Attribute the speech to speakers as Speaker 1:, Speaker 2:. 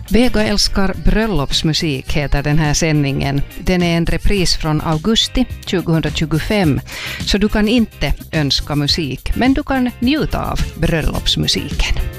Speaker 1: Vega älskar bröllopsmusik heter den här sändningen. Den är en repris från augusti 2025, så du kan inte önska musik, men du kan njuta av bröllopsmusiken.